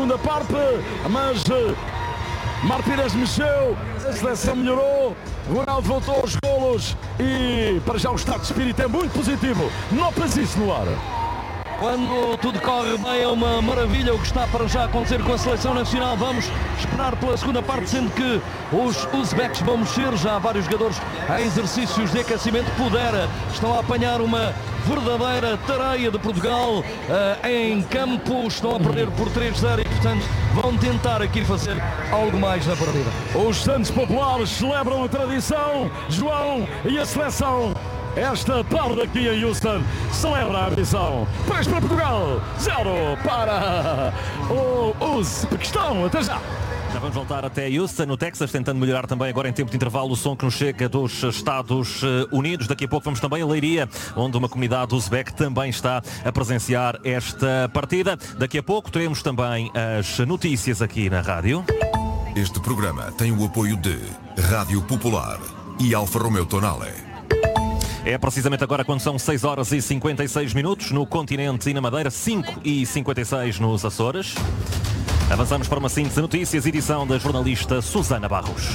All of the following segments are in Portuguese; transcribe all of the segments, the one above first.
segunda parte, mas Martínez mexeu, a seleção melhorou, Ronaldo voltou aos golos e para já o estado de espírito é muito positivo. Notas isso no ar. Quando tudo corre bem é uma maravilha o que está para já acontecer com a seleção nacional. Vamos esperar pela segunda parte, sendo que os uzbeques vão mexer. Já há vários jogadores em exercícios de aquecimento. Pudera estão a apanhar uma verdadeira tareia de Portugal em campo. Estão a perder por 3-0 e, portanto, vão tentar aqui fazer algo mais na partida. Os Santos Populares celebram a tradição, João, e a seleção. Esta tarde aqui em Houston celebra a missão. 3 para Portugal, 0 para o Uzbequistão. Até já. Já vamos voltar até Houston, no Texas, tentando melhorar também agora em tempo de intervalo o som que nos chega dos Estados Unidos. Daqui a pouco vamos também a Leiria, onde uma comunidade uzbek também está a presenciar esta partida. Daqui a pouco teremos também as notícias aqui na rádio. Este programa tem o apoio de Rádio Popular e Alfa Romeo Tonale. É precisamente agora quando são 6 horas e 56 minutos no continente e na Madeira, 5 e 56 nos Açores. Avançamos para uma síntese de notícias, edição da jornalista Susana Barros.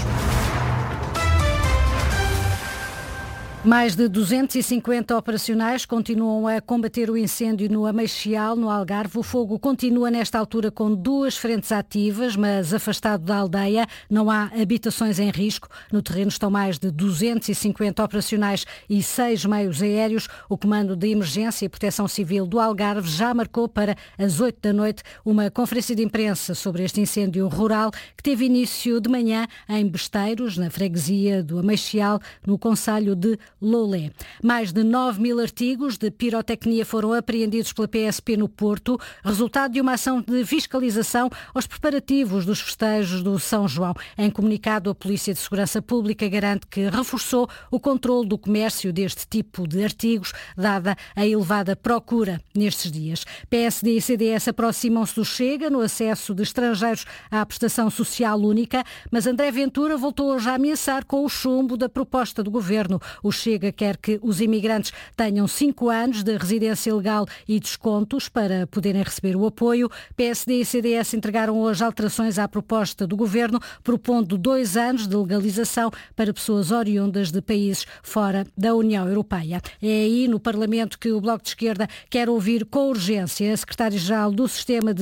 Mais de 250 operacionais continuam a combater o incêndio no Ameixial, no Algarve. O fogo continua nesta altura com 2 frentes ativas, mas afastado da aldeia. Não há habitações em risco. No terreno estão mais de 250 operacionais e 6 meios aéreos. O Comando de Emergência e Proteção Civil do Algarve já marcou para as 8 da noite uma conferência de imprensa sobre este incêndio rural que teve início de manhã em Besteiros, na freguesia do Ameixial, no concelho de Loulé. Mais de 9.000 artigos de pirotecnia foram apreendidos pela PSP no Porto, resultado de uma ação de fiscalização aos preparativos dos festejos do São João. Em comunicado, a Polícia de Segurança Pública garante que reforçou o controle do comércio deste tipo de artigos, dada a elevada procura nestes dias. PSD e CDS aproximam-se do Chega no acesso de estrangeiros à prestação social única, mas André Ventura voltou hoje a ameaçar com o chumbo da proposta do governo. O Chega quer que os imigrantes tenham 5 anos de residência legal e descontos para poderem receber o apoio. PSD e CDS entregaram hoje alterações à proposta do governo, propondo 2 anos de legalização para pessoas oriundas de países fora da União Europeia. É aí no Parlamento que o Bloco de Esquerda quer ouvir com urgência a secretária-geral do Sistema de